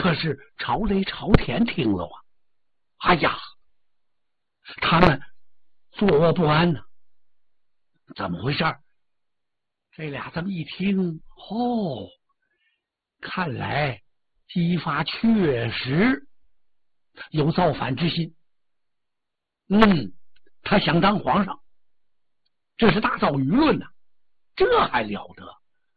可是朝雷朝天听了啊，哎呀，他们坐卧不安呢。怎么回事？这俩这么一听，看来姬发确实有造反之心。他想当皇上，这是大造舆论呐，这还了得？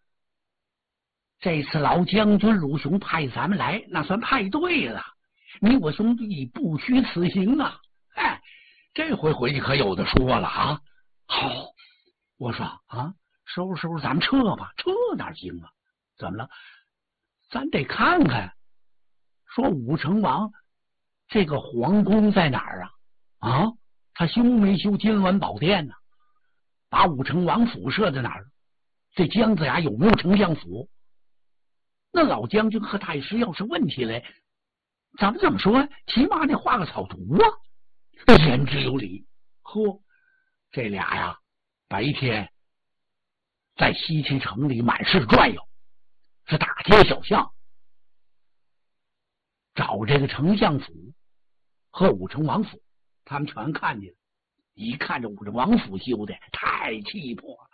这次老将军鲁雄派咱们来，那算派对了。你我兄弟不虚此行啊！这回回去可有的说了啊！好，我说啊，收拾收拾，咱们撤吧。撤哪行啊？怎么了？咱得看看，说武成王这个皇宫在哪儿啊？他修没修金銮宝殿呢？把武成王府设在哪儿？这姜子牙有没有丞相府？那老将军和太师要是问起来，咱们怎么说？起码得画个草图啊！言之有理。这俩呀，白天在西岐城里满市转悠，是大街小巷，找这个丞相府和武成王府，他们全看见了。一看这武成王府修的太气魄了，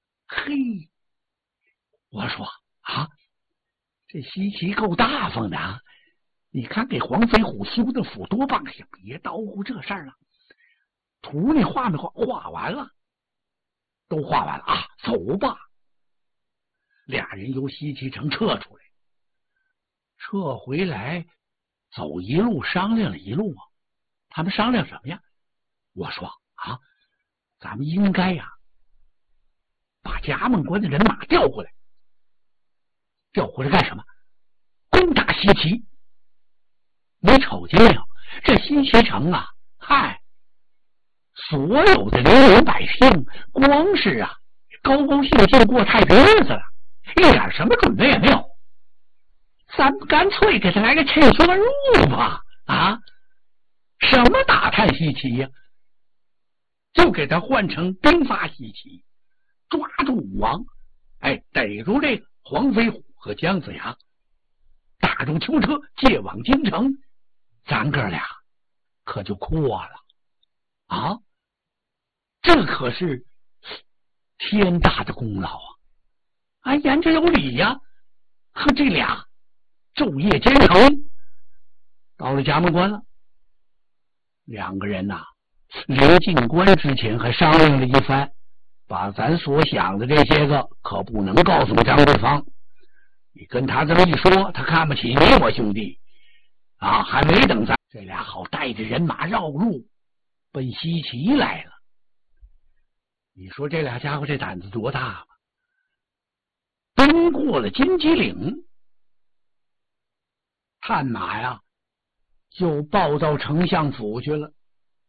我说啊，这西岐够大方的啊！你看给黄飞虎修的府多棒行，别叨咕这事儿了。图你画没画？画完了，都画完了啊！走吧。俩人由西岐城撤出来，撤回来，走一路商量了一路啊。他们商量什么呀？我说啊，咱们应该呀，把夹梦关的人马调回来。调回来干什么？攻打西岐。你瞅见没有？这西岐城啊，所有的流民百姓，光是高高兴兴过太平日子了，一点什么准备也没有。咱们干脆给他来个趁虚入吧！什么打探西岐呀？就给他换成兵发西岐，抓住武王，逮住这黄飞虎和姜子牙，打住囚车，借往京城，咱哥俩可就阔了啊！这可是天大的功劳啊！言之有理呀！和这俩昼夜兼程，到了夹门关了。两个人临进关之前还商量了一番，把咱所想的这些个可不能告诉张对方。你跟他这么一说，他看不起你我兄弟还没等咱这俩好带着人马绕路奔西岐来了。你说这俩家伙这胆子多大吧？奔过了金鸡岭，探马就报到丞相府去了。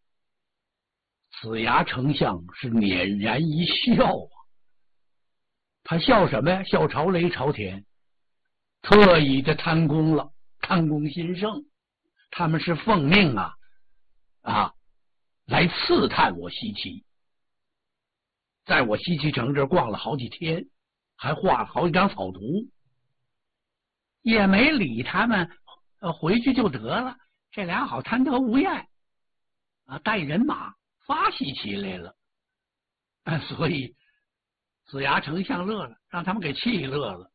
子牙丞相是捻然一笑他笑什么呀？笑朝雷朝天，特意的贪功了，贪功兴盛。他们是奉命来刺探我西岐，在我西岐城这逛了好几天，还画了好几张草图，也没理他们，回去就得了。这俩好贪得无厌带人马发西岐来了。所以子牙丞相乐了，让他们给气乐了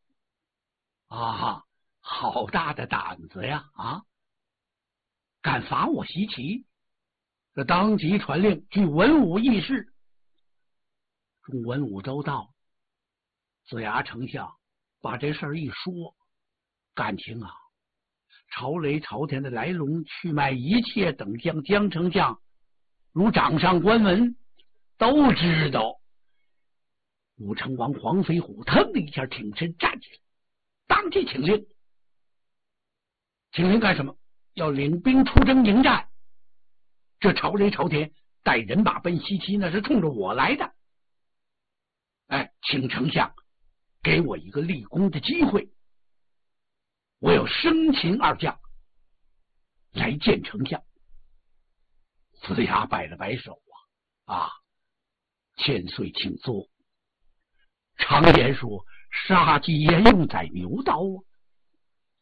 好大的胆子呀敢伐我西岐！这当即传令，据文武议事。众文武都到，子牙丞相把这事儿一说，感情朝雷朝天的来龙去脉，一切等将姜丞相如掌上观文，都知道。武成王黄飞虎腾的一下挺身站起来，当即请令。请令干什么？要领兵出征迎战。这朝雷朝天带人马奔西岐，那是冲着我来的。请丞相给我一个立功的机会，我要生擒二将来见丞相。子牙摆了摆手千岁请坐。常言说，杀鸡焉用宰牛刀